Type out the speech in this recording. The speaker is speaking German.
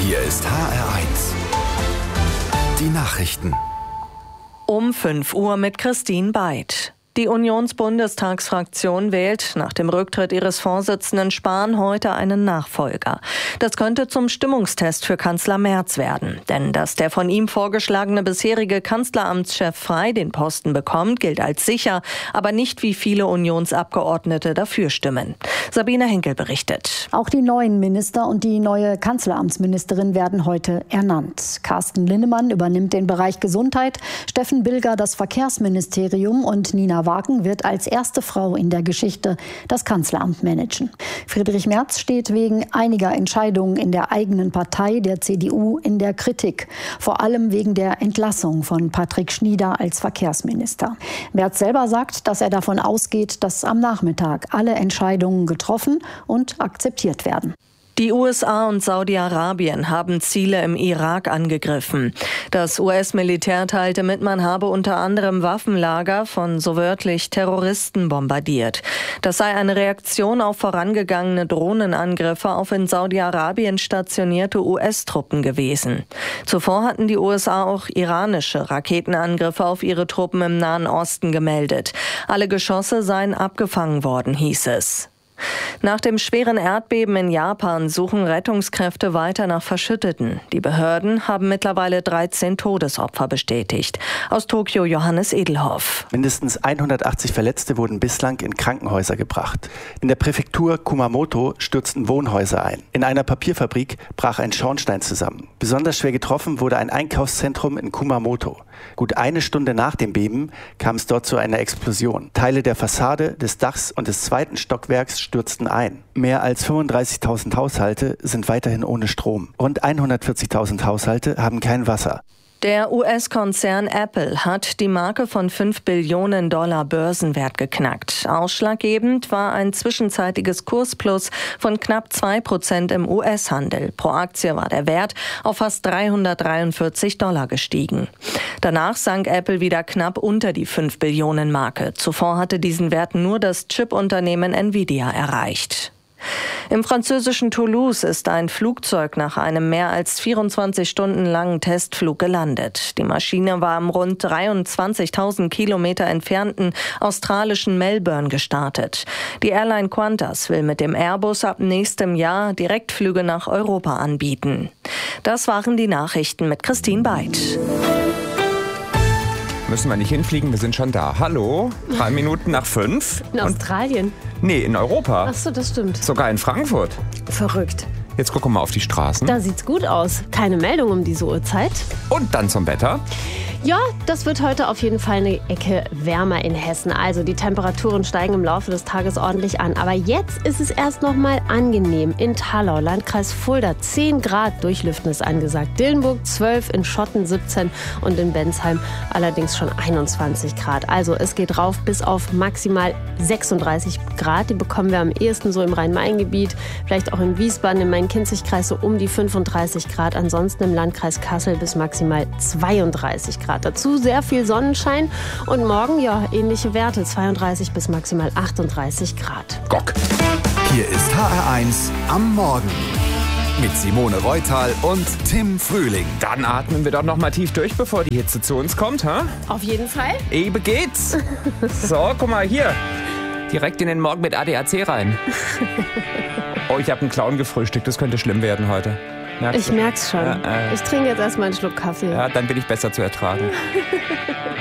Hier ist HR1. Die Nachrichten. Um 5 Uhr mit Christine Beid. Die Unionsbundestagsfraktion wählt nach dem Rücktritt ihres Vorsitzenden Spahn heute einen Nachfolger. Das könnte zum Stimmungstest für Kanzler Merz werden. Denn dass der von ihm vorgeschlagene bisherige Kanzleramtschef Frey den Posten bekommt, gilt als sicher, aber nicht wie viele Unionsabgeordnete dafür stimmen. Sabine Henkel berichtet. Auch die neuen Minister und die neue Kanzleramtsministerin werden heute ernannt. Carsten Linnemann übernimmt den Bereich Gesundheit, Steffen Bilger das Verkehrsministerium und Nina Wagen wird als erste Frau in der Geschichte das Kanzleramt managen. Friedrich Merz steht wegen einiger Entscheidungen in der eigenen Partei, der CDU, in der Kritik. Vor allem wegen der Entlassung von Patrick Schnieder als Verkehrsminister. Merz selber sagt, dass er davon ausgeht, dass am Nachmittag alle Entscheidungen getroffen und akzeptiert werden. Die USA und Saudi-Arabien haben Ziele im Irak angegriffen. Das US-Militär teilte mit, man habe unter anderem Waffenlager von so wörtlich Terroristen bombardiert. Das sei eine Reaktion auf vorangegangene Drohnenangriffe auf in Saudi-Arabien stationierte US-Truppen gewesen. Zuvor hatten die USA auch iranische Raketenangriffe auf ihre Truppen im Nahen Osten gemeldet. Alle Geschosse seien abgefangen worden, hieß es. Nach dem schweren Erdbeben in Japan suchen Rettungskräfte weiter nach Verschütteten. Die Behörden haben mittlerweile 13 Todesopfer bestätigt. Aus Tokio Johannes Edelhoff. Mindestens 180 Verletzte wurden bislang in Krankenhäuser gebracht. In der Präfektur Kumamoto stürzten Wohnhäuser ein. In einer Papierfabrik brach ein Schornstein zusammen. Besonders schwer getroffen wurde ein Einkaufszentrum in Kumamoto. Gut eine Stunde nach dem Beben kam es dort zu einer Explosion. Teile der Fassade, des Dachs und des zweiten Stockwerks stürzten ein. Mehr als 35.000 Haushalte sind weiterhin ohne Strom. Rund 140.000 Haushalte haben kein Wasser. Der US-Konzern Apple hat die Marke von $5 Billionen Börsenwert geknackt. Ausschlaggebend war ein zwischenzeitiges Kursplus von knapp 2% im US-Handel. Pro Aktie war der Wert auf fast $343 gestiegen. Danach sank Apple wieder knapp unter die 5 Billionen Marke. Zuvor hatte diesen Wert nur das Chip-Unternehmen Nvidia erreicht. Im französischen Toulouse ist ein Flugzeug nach einem mehr als 24 Stunden langen Testflug gelandet. Die Maschine war am rund 23.000 Kilometer entfernten australischen Melbourne gestartet. Die Airline Qantas will mit dem Airbus ab nächstem Jahr Direktflüge nach Europa anbieten. Das waren die Nachrichten mit Christine Beid. Müssen wir nicht hinfliegen, wir sind schon da. Hallo, 3 Minuten nach 5. In Australien? Nee, in Europa. Ach so, das stimmt. Sogar in Frankfurt. Verrückt. Jetzt gucken wir mal auf die Straßen. Da sieht's gut aus. Keine Meldung um diese Uhrzeit. Und dann zum Wetter. Ja, das wird heute auf jeden Fall eine Ecke wärmer in Hessen. Also die Temperaturen steigen im Laufe des Tages ordentlich an. Aber jetzt ist es erst noch mal angenehm. In Thallau, Landkreis Fulda, 10 Grad Durchlüften ist angesagt. Dillenburg 12, in Schotten 17 und in Bensheim allerdings schon 21 Grad. Also es geht rauf bis auf maximal 36 Grad. Die bekommen wir am ehesten so im Rhein-Main-Gebiet. Vielleicht auch in Wiesbaden, im Main-Kinzig-Kreis so um die 35 Grad. Ansonsten im Landkreis Kassel bis maximal 32 Grad. Dazu sehr viel Sonnenschein und morgen ja ähnliche Werte, 32 bis maximal 38 Grad. Gock. Hier ist HR1 am Morgen. Mit Simone Reutal und Tim Frühling. Dann atmen wir doch noch mal tief durch, bevor die Hitze zu uns kommt, ha? Auf jeden Fall. Eben geht's. So, guck mal hier. Direkt in den Morgen mit ADAC rein. Oh, ich habe einen Clown gefrühstückt, das könnte schlimm werden heute. Ich merk's schon. Ich trinke jetzt erstmal einen Schluck Kaffee. Ja, dann bin ich besser zu ertragen.